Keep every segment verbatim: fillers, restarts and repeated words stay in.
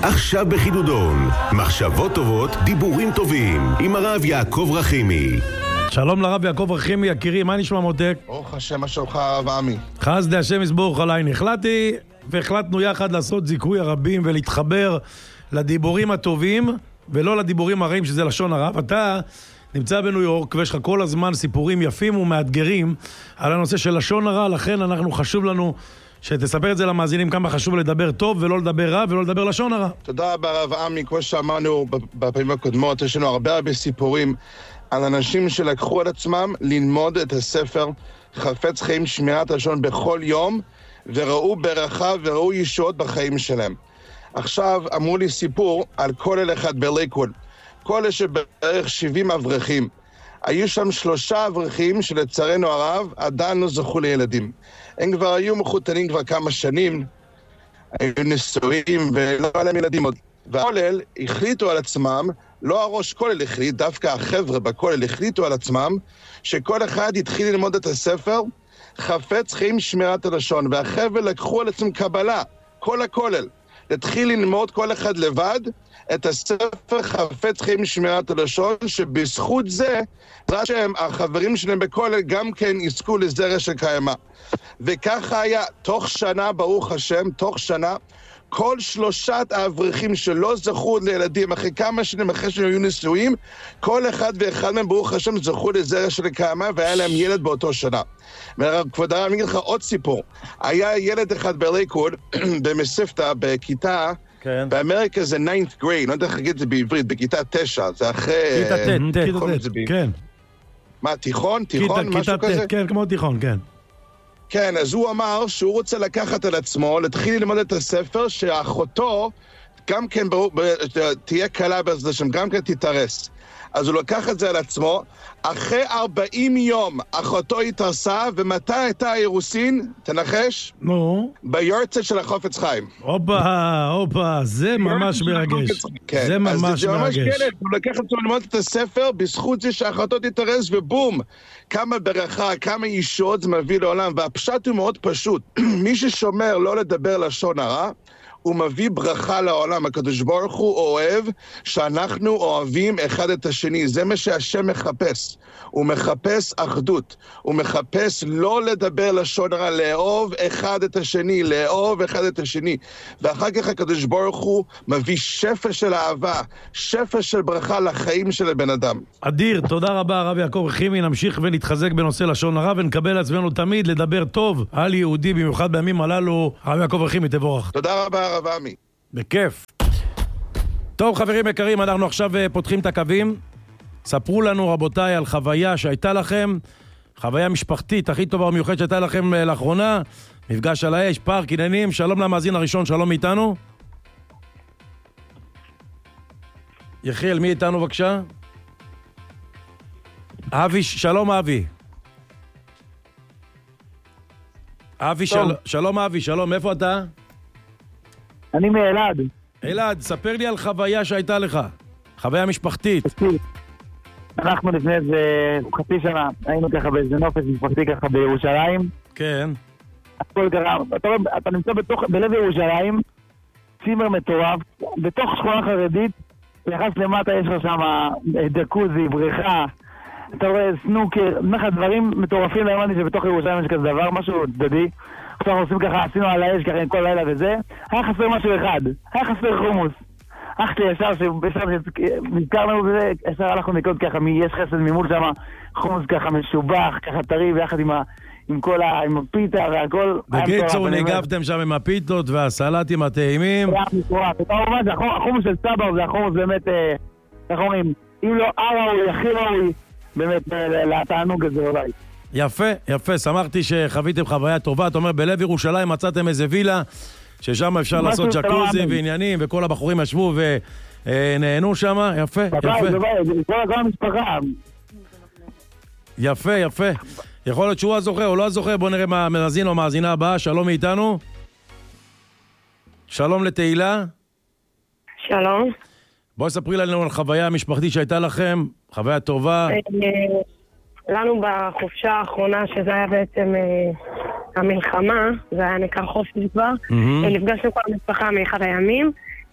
עכשיו בחידודון, מחשבות טובות, דיבורים טובים, עם הרב יעקב רחימי. שלום לרב יעקב רחימי, יקירי, מה נשמע מותק? ברוך השם, מה שלומך הרב עמי? חסדי השם יסבורך עליי. החלטתי והחלטנו יחד לעשות זיכוי הרבים ולהתחבר לדיבורים הטובים ולא לדיבורים הרעים שזה לשון הרב. אתה נמצא בניו יורק ויש לך כל הזמן סיפורים יפים ומאתגרים על הנושא של לשון הרע, לכן אנחנו חשוב לנו שתספר את זה למאזינים כמה חשוב לדבר טוב ולא לדבר רע ולא לדבר לשון הרע. תודה רבה הרב עמי, כמו שאמרנו בפעמים הקודמות, יש לנו הרבה הרבה סיפורים על אנשים שלקחו על עצמם ללמוד את הספר חפץ חיים שמירת לשון בכל יום, וראו ברכה וראו ישועות בחיים שלהם. עכשיו אמרו לי סיפור על כולל אחד בלייקווד, כולל שבערך שבעים אברכים. היו שם שלושה אברכים שלצערנו הרב עדיין לא זכו לילדים. הם כבר היו מחותנים כבר כמה שנים, היו נשואים ולא היה להם ילדים עוד. והכולל החליטו על עצמם, לא הראש כולל החליט, דווקא החבר'ה בכולל החליטו על עצמם, שכל אחד התחיל ללמוד את הספר חפץ חיים שמירת הלשון, והחבר'ה לקחו על עצמם קבלה, כל הכולל. התחיל ללמוד כל אחד לבד את הספר חפץ חיים שמירת הלשון, שבזכות זה, שהם, החברים שלהם בכולל גם כן יזכו לזרע של קיימה. וככה היה, תוך שנה, ברוך השם, תוך שנה, כל שלושת האברכים שלא זכו לילדים, אחרי כמה שנים, אחרי שהם היו נשואים, כל אחד ואחד מהם, ברוך השם, זכו לזרע של קיימה, והיה להם ילד באותו שנה. וכבוד הרב, אני אגיד לך עוד סיפור. היה ילד אחד בלייקווד, במספטה, בכיתה, כן. באמריקה זה ninth grade, לא יודע איך להגיד את זה בעברית, בכיתה תשע, זה אחרי... כיתה ת', כן. מה, תיכון? תיכון? משהו כזה? כן, כמו תיכון, כן. כן, אז הוא אמר שהוא רוצה לקחת על עצמו, להתחיל ללמוד את הספר, שאחותו גם כן תהיה קלה בזה, שם גם כן תתארס. אז הוא לקח את זה על עצמו, אחרי ארבעים יום אחותו התארסה, ומתי הייתה האירוסין? תנחש? נו? ביורצייט של החפץ חיים. הופה, הופה, זה ממש מרגש. כן, זה ממש מרגש. זה ממש כלב, הוא לקח את עצמו ללמוד את הספר, בזכות זה שאחותו תתארס, ובום, כמה ברכה, כמה ישועות זה מביא לעולם, והפשט הוא מאוד פשוט. מי ששומר לא לדבר לשון הרע, הוא מביא ברכה לעולם. הקדוש ברוך הוא אוהב שאנחנו אוהבים אחד את השני. זה מה שהשם מחפש. הוא מחפש אחדות. הוא מחפש לא לדבר לשון הרע, לאהוב אחד את השני, לאהוב אחד את השני. ואחר כך הקדוש ברוך הוא מביא שפע של אהבה, שפע של ברכה לחיים של הבן אדם. אדיר, תודה רבה הרב יעקב רחימי. נמשיך ונתחזק בנושא לשון הרע, ונקבל עצמנו תמיד לדבר טוב על יהודי, במיוחד בימים הללו. הרב יעקב רחימי, תבורך. תודה רבה הרב עמי. בכיף. טוב חברים יקרים, אנחנו עכשיו פותחים את הקווים. ספרו לנו רבותיי על חוויה שהייתה לכם, חוויה משפחתית הכי טובה ומיוחדת שהייתה לכם לאחרונה, מפגש על האש, פארק, עניינים. שלום למאזין הראשון, שלום איתנו. יחיאל, מי איתנו בבקשה? אבי, שלום אבי. אבי, של... שלום אבי, שלום, איפה אתה? אני מאלעד. אלעד, ספר לי על חוויה שהייתה לך, חוויה משפחתית. אנחנו לפני איזה חצי שנה היינו ככה באיזה נופש משפחתי ככה בירושלים. כן. הכל קרה, אתה, אתה נמצא בתוך, בלב ירושלים, צימר מטורף, בתוך שכונה חרדית, יחס למטה יש לך שם דקוזי, בריכה, אתה רואה סנוקר, נחה דברים מטורפים, לא האמנתי שבתוך ירושלים יש כזה דבר, משהו דדי. עכשיו אנחנו עושים ככה, עשינו על האש ככה עם כל לילה וזה, היה חסר משהו אחד, היה חסר חומוס. אח שלי ישר, שנזכרנו בזה, ישר הלכנו לקוד ככה, יש חסד ממול שם, חומוס ככה משובח, ככה טרי, ויחד עם, ה, עם כל ה... עם הפיתה והכל. בקיצור, ניגבתם שם עם הפיתות והסלטים הטעימים. זה היה מטורף. החומוס של סבא זה החומוס באמת, איך אומרים, אם לא הראוי, הכי ראוי, באמת, לתענוג הזה אולי. יפה, יפה, שמחתי שחוויתם חוויה טובה. אתה אומר, בלב ירושלים מצאתם איזה וילה, ששם אפשר לעשות ג'קוזי ועניינים, וכל הבחורים ישבו ונהנו שם. יפה, יפה. כל המשפחה. יפה, יפה. יכול להיות שהוא הזוכר או לא הזוכר. בוא נראה מה המאזין או המאזינה הבאה. שלום מאיתנו. שלום לתהילה. שלום. בואי ספרי לנו על חוויה המשפחתית שהייתה לכם, חוויה טובה. לנו בחופשה האחרונה, שזה היה בעצם המלחמה, זה היה נקרא חופש כבר, נפגשנו כל המשפחה מאחד הימים,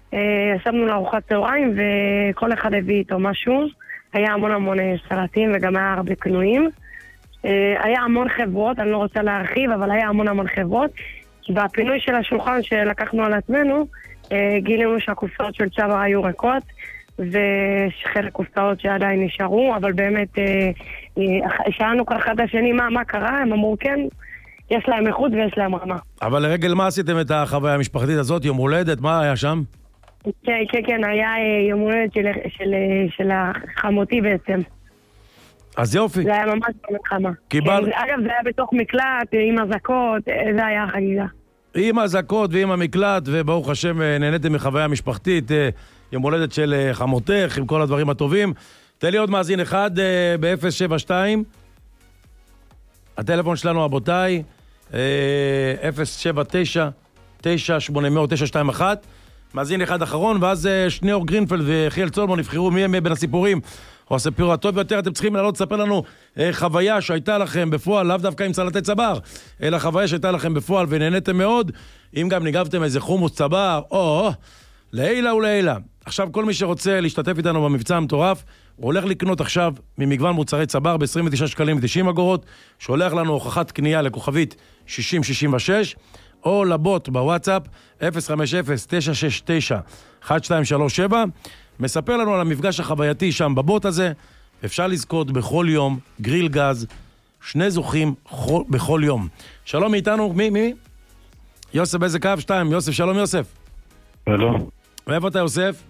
ישבנו לארוחת צהריים וכל אחד הביא איתו משהו. היה המון המון סלטים וגם היה הרבה קנויים. היה המון חברות, אני לא רוצה להרחיב, אבל היה המון המון חברות. בפינוי של השולחן שלקחנו על עצמנו, גילינו שהקופסאות של צבר היו ריקות, וחלק קופסאות שעדיין נשארו, אבל באמת שאלנו אחד השני מה, מה קרה, הם אמרו כן, יש להם איכות ויש להם רמה. אבל לרגל מה עשיתם את החוויה המשפחתית הזאת, יום הולדת, מה היה שם? כן, כן, כן, היה יום הולדת של, של, של החמותי בעצם. אז יופי. זה היה ממש במלחמה. קיבל... אגב, זה היה בתוך מקלט, עם הזקות, זה היה החגיגה. עם הזקות ועם המקלט, וברוך השם נהניתם מחוויה משפחתית, יום הולדת של חמותך, עם כל הדברים הטובים. תן לי עוד מאזין אחד ב-אפס שבע שתיים. הטלפון שלנו, רבותיי, אפס שבע תשע תשע שמונה אפס אפס תשע שתיים אחת. מאזין אחד אחרון, ואז שניאור גרינפלד וחיאל צולמון נבחרו מי הם בין הסיפורים. או הסיפור הטוב ביותר, אתם צריכים לעלות לספר לנו אה, חוויה שהייתה לכם בפועל, לאו דווקא עם סלטי צבר, אלא חוויה שהייתה לכם בפועל ונהניתם מאוד, אם גם ניגבתם איזה חומוס צבר, או, או לעילה ולעילה. עכשיו כל מי שרוצה להשתתף איתנו במבצע המטורף, הוא הולך לקנות עכשיו ממגוון מוצרי צבר ב-עשרים ותשעה שקלים ותשעים אגורות, שולח לנו הוכחת קנייה לכוכבית שישים שישים ושש, או לבוט בוואטסאפ אפס חמש אפס תשע שש תשע אחת שתיים שלוש שבע, מספר לנו על המפגש החווייתי שם בבוט הזה. אפשר לזכות בכל יום גריל גז, שני זוכים בכל יום. שלום מאיתנו, מי? מי? יוסף באיזה קו? שתיים, יוסף, שלום יוסף. שלום. ואיפה אתה יוסף?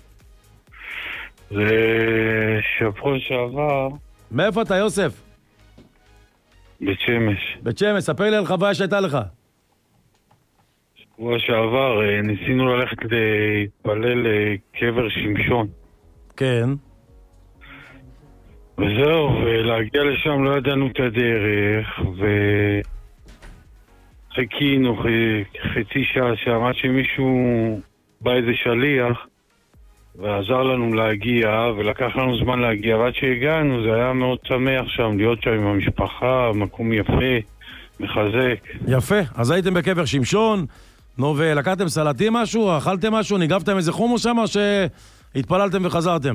זה שבוע שעבר. מאיפה אתה יוסף? בית שמש. בית שמש, ספר לי על חוויה שהייתה לך. שבוע שעבר ניסינו ללכת להתפלל לקבר שמשון. כן. וזהו, ולהגיע לשם לא ידענו את הדרך, וחיכינו חצי שעה שם עד שמישהו בא איזה שליח ועזר לנו להגיע, ולקח לנו זמן להגיע, ועד שהגענו זה היה מאוד שמח שם, להיות שם עם המשפחה, מקום יפה, מחזק. יפה, אז הייתם בקבר שמשון, נו, ולקחתם סלטים משהו, אכלתם משהו, ניגבתם איזה חומוס שם, או שהתפללתם וחזרתם?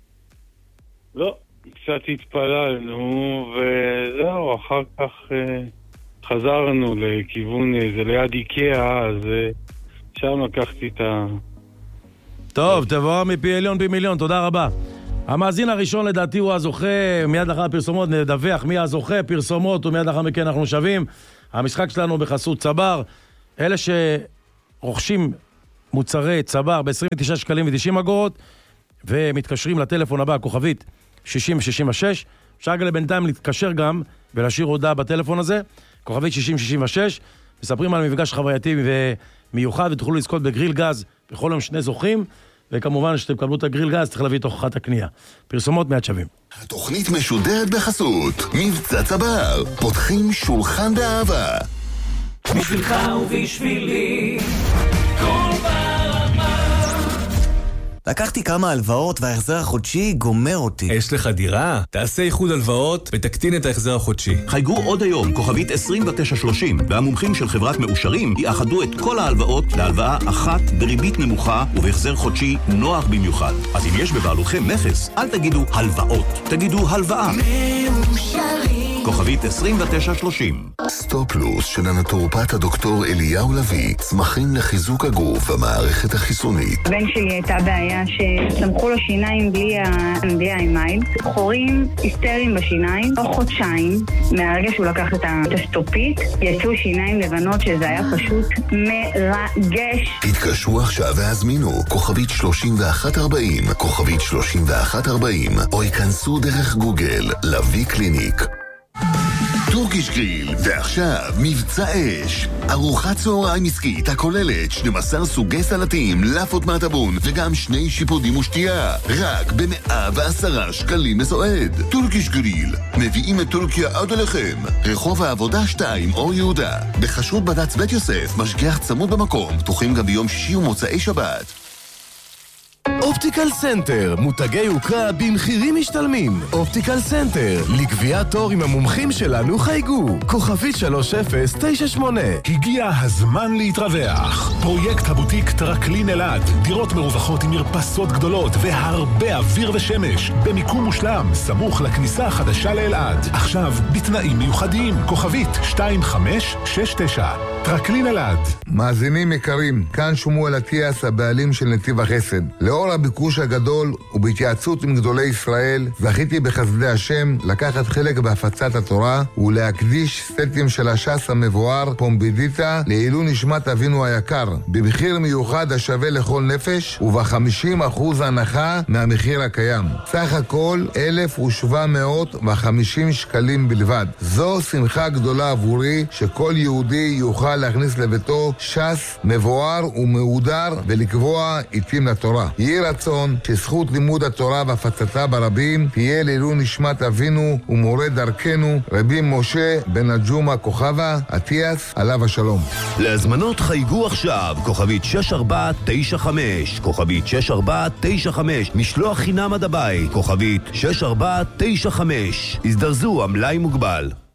לא, קצת התפללנו, וזהו, אחר כך אה, חזרנו לכיוון, זה ליד איקאה, אז אה, שם לקחתי את ה... טוב, תבוא מפי עליון פי מיליון, תודה רבה. המאזין הראשון לדעתי הוא הזוכה, מיד אחר הפרסומות נדווח מי הזוכה, פרסומות, ומיד אחר מכן אנחנו שווים. המשחק שלנו בחסות צבר, אלה שרוכשים מוצרי צבר ב-עשרים ותשעה שקלים ותשעים אגורות, ומתקשרים לטלפון הבא, כוכבית שישים שישים ושש, אפשר גם בינתיים להתקשר גם ולהשאיר הודעה בטלפון הזה, כוכבית שישים שישים ושש, מספרים על מפגש חווייתי ומיוחד, ותוכלו לזכות בגריל גז בכל יום שני זוכים, וכמובן שאתם קבלו את הגריל גז, צריך להביא את הוכחת הקנייה. פרסומות מיד שווים. התוכנית משודרת בחסות מבצע צבר, פותחים שולחן באהבה. בשבילך ובשבילי כל ברמה. לקחתי כמה הלוואות וההחזר החודשי גומר אותי. יש לך דירה? תעשה איחוד הלוואות ותקטין את ההחזר החודשי. חייגו עוד היום, כוכבית עשרים ותשע שלושים, והמומחים של חברת מאושרים יאחדו את כל ההלוואות להלוואה אחת בריבית נמוכה ובהחזר חודשי נוח במיוחד. אז אם יש בבעלותכם נכס, אל תגידו הלוואות, תגידו הלוואה. מאושרים. כוכבית עשרים ותשע שלושים. סטופלוס של הנטורופט הדוקטור אליהו לוי, צמחים לחיזוק הגוף והמערכת החיסונית. הבן שלי הייתה בעיה שצמחו לו שיניים בלי, ה... בלי האמייל, חורים היסטריים בשיניים, או חודשיים, מהרגע שהוא לקח את הסטופית, יצאו שיניים לבנות שזה היה פשוט מרגש. התקשרו עכשיו והזמינו, כוכבית שלושים ואחת ארבעים, כוכבית שלושים ואחת ארבעים, או ייכנסו דרך גוגל, לוי קליניק. טורקיש גריל, ועכשיו מבצע אש. ארוחת צהריים עסקית הכוללת שנים עשר סוגי סלטים, לאפות מהטבון וגם שני שיפודים ושתייה, רק ב-מאה ועשרה שקלים לסועד. טורקיש גריל, מביאים את טורקיה עד אליכם. רחוב העבודה שתיים אור יהודה, בחשרות בד"ץ בית יוסף, משגיח צמוד במקום, פתוחים גם ביום שישי ומוצאי שבת. אופטיקל סנטר, מותגי יוקרה במחירים משתלמים. אופטיקל סנטר, לקביעת תור עם המומחים שלנו חייגו. כוכבית שלוש אפס תשע שמונה. הגיע הזמן להתרווח. פרויקט הבוטיק טרקלין אלעד. דירות מרווחות עם מרפסות גדולות והרבה אוויר ושמש. במיקום מושלם, סמוך לכניסה החדשה לאלעד. עכשיו, בתנאים מיוחדים. כוכבית שתיים חמש שש תשע. טרקלין אלעד. מאזינים יקרים, כאן שמואל אטיאס, הבעלים של נתיב החסד. לאור הביקוש הגדול ובהתייעצות עם גדולי ישראל, זכיתי בחסדי השם לקחת חלק בהפצת התורה ולהקדיש סטים של הש"ס המבואר פומבידיטה לעילוי נשמת אבינו היקר, במחיר מיוחד השווה לכל נפש וב-חמישים אחוז הנחה מהמחיר הקיים. סך הכל אלף ושבע מאות וחמישים שקלים בלבד. זו שמחה גדולה עבורי שכל יהודי יוכל להכניס לביתו ש"ס מבואר ומהודר ולקבוע עיתים לתורה. יהי רצון שזכות לימוד התורה והפצתה ברבים תהיה לעילוי נשמת אבינו ומורה דרכנו רבי משה בן הג'ומה כוכבה אטיאס עליו השלום. להזמנות חייגו עכשיו כוכבית שש ארבע תשע חמש, כוכבית שש ארבע תשע חמש, משלוח חינם עד הבית, כוכבית שש ארבע תשע חמש. הזדרזו, המלאי מוגבל.